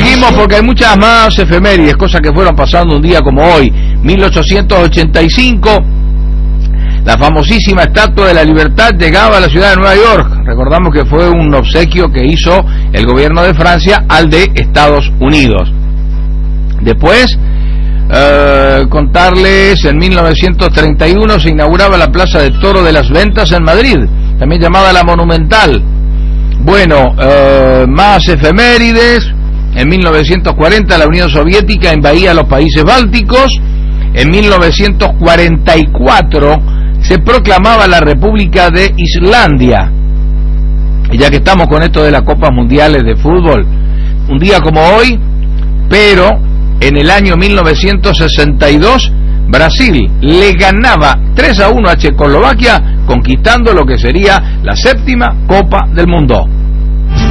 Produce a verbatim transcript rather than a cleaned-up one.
seguimos porque hay muchas más efemérides, cosas que fueron pasando un día como hoy. mil ochocientos ochenta y cinco, la famosísima Estatua de la Libertad llegaba a la ciudad de Nueva York. Recordamos que fue un obsequio que hizo el gobierno de Francia al de Estados Unidos. Después, eh, contarles, en mil novecientos treinta y uno se inauguraba la Plaza de Toro de las Ventas en Madrid, también llamada la Monumental. Bueno, eh, más efemérides. En mil novecientos cuarenta la Unión Soviética invadía los países bálticos. En mil novecientos cuarenta y cuatro se proclamaba la República de Islandia. Y ya que estamos con esto de las Copas Mundiales de Fútbol, un día como hoy, pero en el año mil novecientos sesenta y dos, Brasil le ganaba tres a uno a Checoslovaquia, conquistando lo que sería la séptima Copa del Mundo.